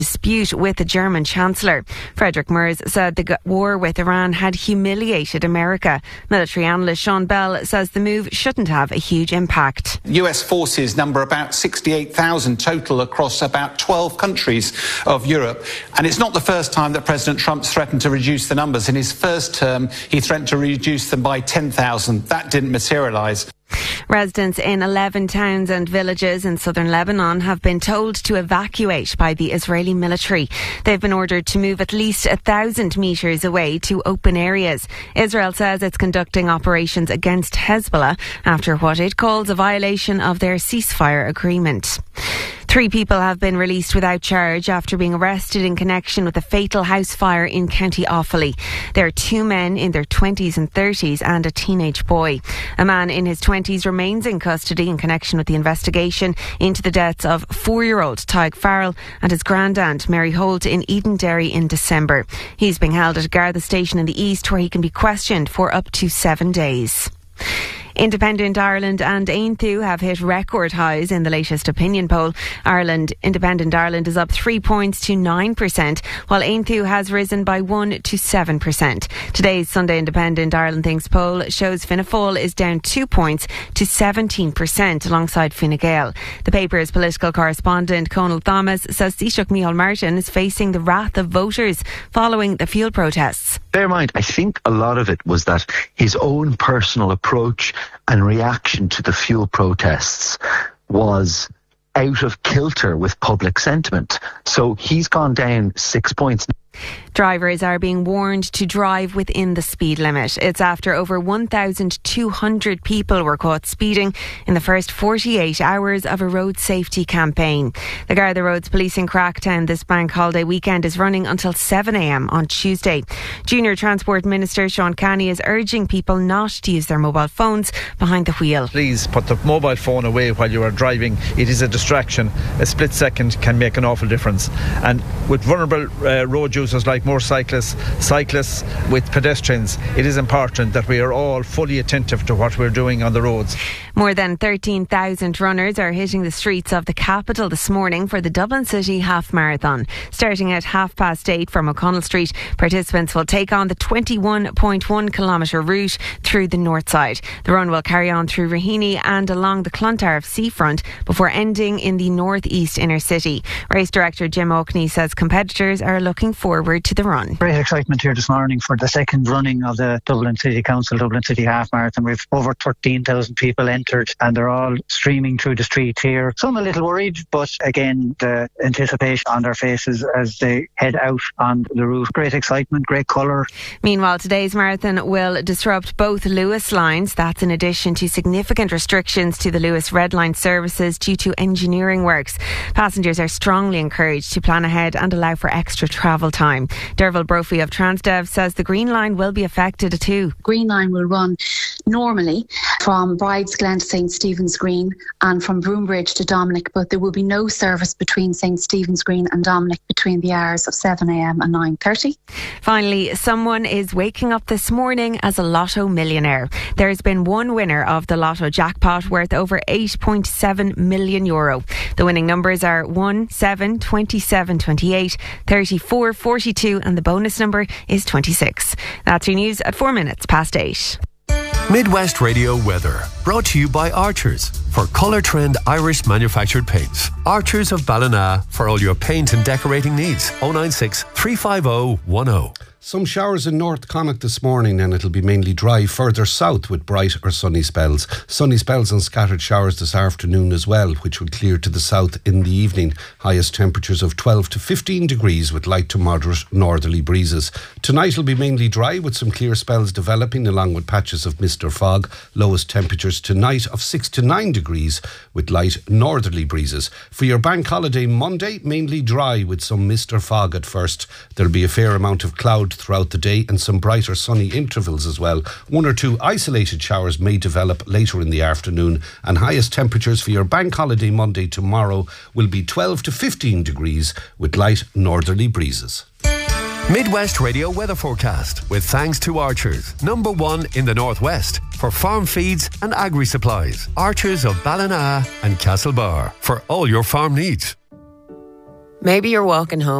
dispute with the German Chancellor. Frederick Merz said the war with Iran had humiliated America. Military analyst Sean Bell says the move shouldn't have a huge impact. US forces number about 68,000 total across about 12 countries of Europe. And it's not the first time that President Trump's threatened to reduce the numbers. In his first term, he threatened to reduce them by 10,000. That didn't materialise. Residents in 11 towns and villages in southern Lebanon have been told to evacuate by the Israeli military. They've been ordered to move at least 1,000 metres away to open areas. Israel says it's conducting operations against Hezbollah after what it calls a violation of their ceasefire agreement. 3 people have been released without charge after being arrested in connection with a fatal house fire in County Offaly. There are 2 men in their 20s and 30s and a teenage boy. A man in his 20s remains in custody in connection with the investigation into the deaths of 4-year-old Tyg Farrell and his grandaunt Mary Holt in Edenderry in December. He's being held at Garda Station in the east where he can be questioned for up to 7 days. Independent Ireland and Aontú have hit record highs in the latest opinion poll. Independent Ireland is up 3 points to 9%, while Aontú has risen by 1 to 7%. Today's Sunday Independent Ireland Thinks poll shows Fianna Fáil is down 2 points to 17% alongside Fine Gael. The paper's political correspondent Conal Thomas says Taoiseach Micheál Martin is facing the wrath of voters following the fuel protests. Bear in mind, I think a lot of it was that his own personal approach and reaction to the fuel protests was out of kilter with public sentiment. So he's gone down 6 points. Drivers are being warned to drive within the speed limit. It's after over 1,200 people were caught speeding in the first 48 hours of a road safety campaign. The Garda Roads policing crackdown this bank holiday weekend is running until 7 a.m. on Tuesday. Junior Transport Minister Sean Canny is urging people not to use their mobile phones behind the wheel. Please put the mobile phone away while you are driving. It is a distraction. A split second can make an awful difference. And with vulnerable road users like motorcyclists, cyclists, with pedestrians, it is important that we are all fully attentive to what we're doing on the roads. More than 13,000 runners are hitting the streets of the capital this morning for the Dublin City Half Marathon. Starting at 8:30 from O'Connell Street, participants will take on the 21.1 kilometre route through the north side. The run will carry on through Raheny and along the Clontarf seafront before ending in the northeast inner city. Race director Jim Oakney says competitors are looking forward to the run. Great excitement here this morning for the second running of the Dublin City Council Dublin City Half Marathon. We've over 13,000 people entered and they're all streaming through the streets here. Some a little worried, but again, the anticipation on their faces as they head out on the route. Great excitement, great colour. Meanwhile, today's marathon will disrupt both Luas lines. That's in addition to significant restrictions to the Luas Red Line services due to engineering works. Passengers are strongly encouraged to plan ahead and allow for extra travel time. Derval Brophy of Transdev says the Green Line will be affected too. Green Line will run normally from Bridesglen to St Stephen's Green and from Broombridge to Dominic, but there will be no service between St Stephen's Green and Dominic between the hours of 7 a.m. and 9:30. Finally, someone is waking up this morning as a lotto millionaire. There's been one winner of the lotto jackpot worth over €8.7 million. The winning numbers are 1, 7, 27, 28, 34, 42 and the bonus number is 26. That's your news at 8:04. Midwest Radio weather brought to you by Archers for Colour Trend Irish manufactured paints. Archers of Ballina for all your paint and decorating needs. 096 350 10. Some showers in North Connacht this morning and it'll be mainly dry further south with bright or sunny spells. Sunny spells and scattered showers this afternoon as well, which will clear to the south in the evening. Highest temperatures of 12 to 15 degrees with light to moderate northerly breezes. Tonight will be mainly dry with some clear spells developing along with patches of mist or fog. Lowest temperatures tonight of 6 to 9 degrees with light northerly breezes. For your bank holiday Monday, mainly dry with some mist or fog at first. There'll be a fair amount of cloud throughout the day and some brighter sunny intervals as well. 1 or 2 isolated showers may develop later in the afternoon, and highest temperatures for your bank holiday Monday tomorrow will be 12 to 15 degrees with light northerly breezes. Midwest Radio weather forecast with thanks to Archers, #1 in the Northwest for farm feeds and agri supplies. Archers of Ballina and Castlebar for all your farm needs. Maybe you're walking home